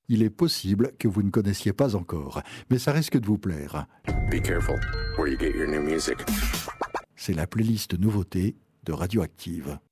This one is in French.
il est possible que vous ne connaissiez pas encore, mais ça risque de vous plaire. Be careful where you get your new music. C'est la playlist nouveauté de Radioactive.